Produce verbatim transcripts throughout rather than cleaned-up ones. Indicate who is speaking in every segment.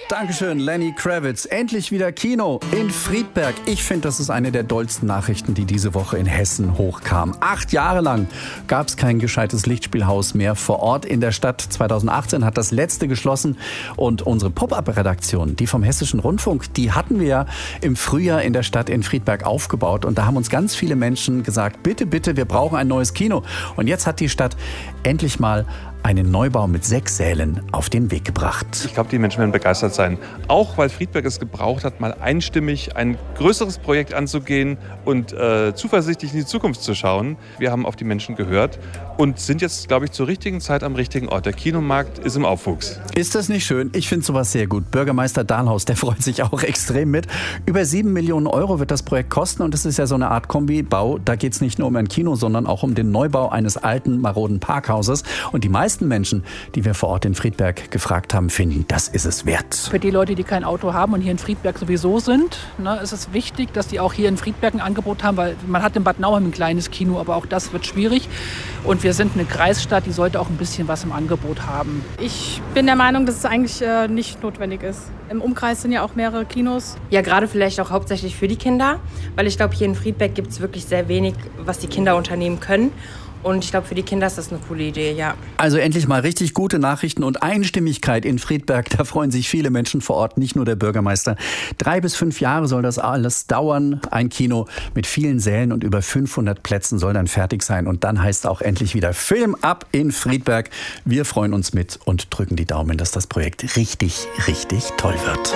Speaker 1: Dankeschön, Lenny Kravitz. Endlich wieder Kino in Friedberg. Ich finde, das ist eine der dollsten Nachrichten, die diese Woche in Hessen hochkam. Acht Jahre lang gab es kein gescheites Lichtspielhaus mehr vor Ort in der Stadt. zweitausendachtzehn hat das letzte geschlossen. Und unsere Pop-Up-Redaktion, die vom Hessischen Rundfunk, die hatten wir ja im Frühjahr in der Stadt in Friedberg aufgebaut. Und da haben uns ganz viele Menschen gesagt, bitte, bitte, wir brauchen ein neues Kino. Und jetzt hat die Stadt endlich mal einen Neubau mit sechs Sälen auf den Weg gebracht.
Speaker 2: Ich glaube, die Menschen werden begeistert sein. Auch weil Friedberg es gebraucht hat, mal einstimmig ein größeres Projekt anzugehen und äh, zuversichtlich in die Zukunft zu schauen. Wir haben auf die Menschen gehört und sind jetzt, glaube ich, zur richtigen Zeit am richtigen Ort. Der Kinomarkt ist im Aufwuchs.
Speaker 1: Ist das nicht schön? Ich finde sowas sehr gut. Bürgermeister Dahlhaus, der freut sich auch extrem mit. Über sieben Millionen Euro wird das Projekt kosten und es ist ja so eine Art Kombibau. Da geht es nicht nur um ein Kino, sondern auch um den Neubau eines alten, maroden Parkhauses. Und die meisten Die meisten Menschen, die wir vor Ort in Friedberg gefragt haben, finden, das ist es wert.
Speaker 3: Für die Leute, die kein Auto haben und hier in Friedberg sowieso sind, ne, ist es wichtig, dass die auch hier in Friedberg ein Angebot haben, weil man hat in Bad Nauheim ein kleines Kino, aber auch das wird schwierig. Und wir sind eine Kreisstadt, die sollte auch ein bisschen was im Angebot haben.
Speaker 4: Ich bin der Meinung, dass es eigentlich äh, nicht notwendig ist. Im Umkreis sind ja auch mehrere Kinos.
Speaker 5: Ja, gerade vielleicht auch hauptsächlich für die Kinder, weil ich glaube, hier in Friedberg gibt es wirklich sehr wenig, was die Kinder unternehmen können. Und ich glaube, für die Kinder ist das eine coole Idee, ja.
Speaker 1: Also endlich mal richtig gute Nachrichten und Einstimmigkeit in Friedberg. Da freuen sich viele Menschen vor Ort, nicht nur der Bürgermeister. Drei bis fünf Jahre soll das alles dauern. Ein Kino mit vielen Sälen und über fünfhundert Plätzen soll dann fertig sein. Und dann heißt auch endlich wieder Film ab in Friedberg. Wir freuen uns mit und drücken die Daumen, dass das Projekt richtig, richtig toll wird.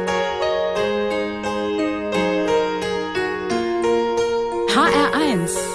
Speaker 6: H R eins